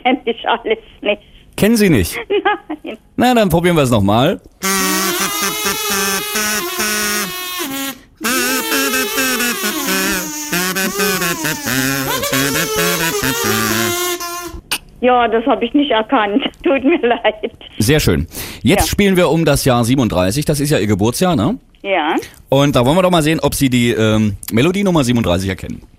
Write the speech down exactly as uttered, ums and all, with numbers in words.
kenne ich alles nicht. Kennen Sie nicht? Nein. Na, dann probieren wir es nochmal. Ja, das habe ich nicht erkannt. Tut mir leid. Sehr schön. Jetzt Ja. spielen wir um das Jahr siebenunddreißig. Das ist ja Ihr Geburtsjahr, ne? Ja. Und da wollen wir doch mal sehen, ob Sie die ähm, Melodienummer siebenunddreißig erkennen.